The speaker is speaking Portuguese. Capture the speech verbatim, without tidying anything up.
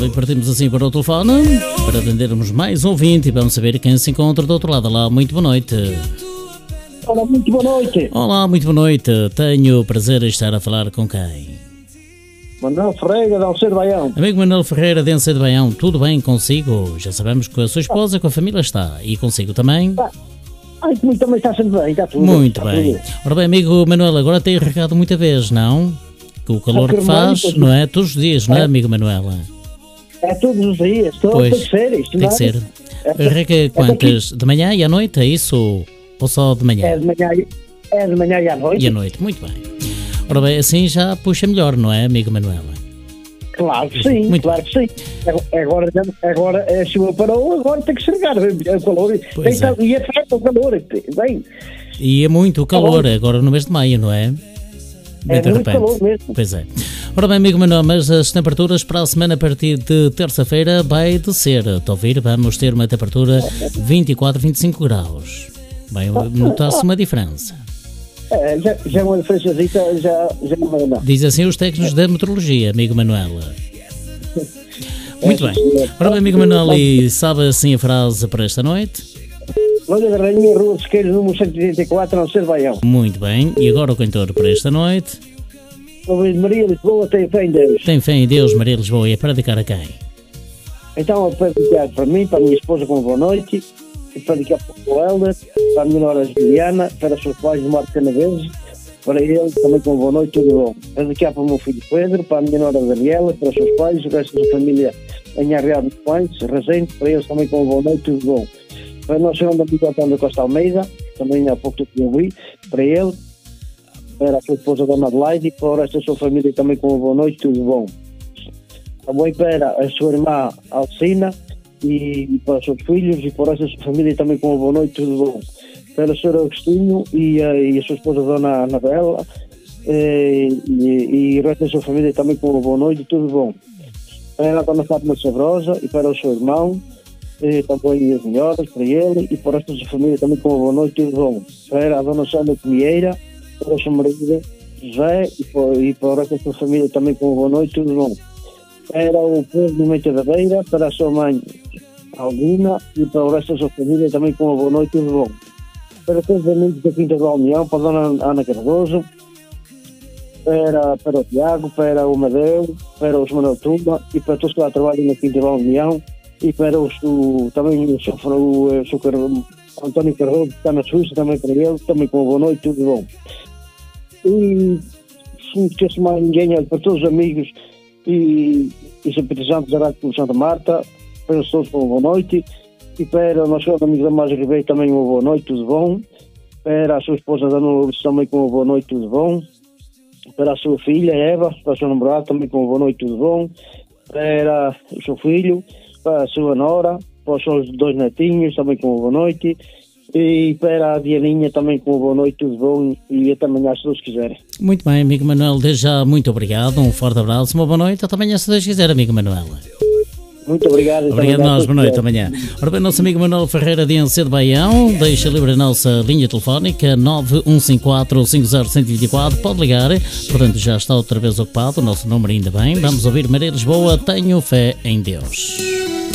Ora, e partimos assim para o telefone para atendermos mais um ouvinte e vamos saber quem se encontra do outro lado. Olá, muito boa noite. Olá, muito boa noite. Olá, muito boa noite. Tenho o prazer de estar a falar com quem? Manuel Ferreira, de Alcedo Baião. Amigo Manuel Ferreira, de Alcedo Baião, tudo bem consigo? Já sabemos que a sua esposa, com a família está. E consigo também? Ah, ai, comigo também está sempre bem, está tudo. Muito está bem. Tudo. Ora bem, amigo Manuel, agora tem recado muita vez, não? Que o calor que faz, não é? Todos os dias, não é, amigo Manuela? É todos os dias, todos, Pois, tem que ser isto, tem não que é? ser. É, Reca é quantas? De manhã e à noite, é isso? Ou só de manhã? É de manhã, e- é de manhã e à noite. E à noite, muito bem. Ora bem, assim já puxa melhor, não é, amigo Manuela? Claro que sim, Muito claro que sim. Agora, agora a chuva parou, agora tem que chegar o calor. Pois Tem, é. E afeta o calor. Bem, E é muito calor agora no mês de maio, não é? Bem, é de muito repente. calor mesmo. Pois é. Ora bem, amigo Manuel, mas as temperaturas para a semana a partir de terça-feira vai descer. Estou a ouvir, vamos ter uma temperatura vinte e quatro, vinte e cinco graus. Bem, notar-se uma diferença. É, já, já é uma diferença, já, já não é nada. Diz assim os técnicos da meteorologia, amigo Manuela. Muito bem. Ora bem, amigo Manuel, e sabe assim a frase para esta noite? Olha da Rainha, Rua de Sequeiros, número cento e oitenta e quatro, Alcedo Baião. Muito bem. E agora o cantor para esta noite? Luís Maria Lisboa tem fé em Deus. Tem fé em Deus, Maria Lisboa, e é para dedicar a quem? Então eu peço dedicar para mim, para a minha esposa com boa noite, e para dedicar para o Helder, para a minha nora Juliana, para os seus pais de Marco Canaveses, para ele também com boa noite, tudo bom. Para dedicar para o meu filho Pedro, para a minha nora Daniela, para os seus pais, o resto da família em Arreado de Pães, Resende, para eles também com boa noite, tudo bom. Para o nosso grande amigo Antônio Costa Almeida, também há pouco tempo eu vi, para ele, para a sua esposa Dona Adelaide, e para o resto da sua família também com boa noite, tudo bom. Também para a sua irmã Alcina e para os seus filhos e para o resto da sua família também com boa noite, tudo bom. Para o senhor Agostinho e a, e a sua esposa Dona Anabela e, e, e o resto da sua família também com boa noite, tudo bom. Para a Dona Fátima Sabrosa e para o seu irmão, e também as melhoras para ele e para o resto da sua família também com boa noite, tudo bom. Para a Dona Sônia Pinheira, para o seu marido José e para, e para o resto da sua família também com boa noite, tudo bom. Para o povo de Meita da Beira, para a sua mãe Aldina e para o resto da sua família também com boa noite, tudo bom. Para todos os amigos da Quinta do Almeão, para a Dona Ana Cardoso, para, para o Tiago, para o Madeu, para os Manuel Tumba e para todos que lá trabalham na Quinta do Almeão e para os, o, também o, o, o, o António Cardoso, que está na Suíça, também para ele, também com boa noite, tudo bom. E se não esqueço mais ninguém, olha, para todos os amigos e, e simpatizantes da Rádio de Santa Marta, para todos com boa noite. E para o nosso amigo Damásio Ribeiro também uma boa noite, tudo bom. Para a sua esposa Dona Lourdes também com uma boa noite, tudo bom. Para a sua filha Eva, para o seu namorado também com uma boa noite, tudo bom. Para o seu filho, para a sua nora, para os seus dois netinhos também com uma boa noite. E para a Dianinha também com uma boa noite, tudo bom. E até amanhã, se Deus quiser. Muito bem, amigo Manuel, desde já muito obrigado, um forte abraço, uma boa noite, até amanhã, se Deus quiser, amigo Manuel. Muito obrigado. Obrigado a nós, boa noite, amanhã. Ora bem, nosso amigo Manuel Ferreira de Alcedo Baião, deixa livre a nossa linha telefónica nove um cinco quatro, cinco zero um zero dois quatro, pode ligar, portanto já está outra vez ocupado o nosso número, ainda bem. Vamos ouvir Maria Lisboa, tenho fé em Deus.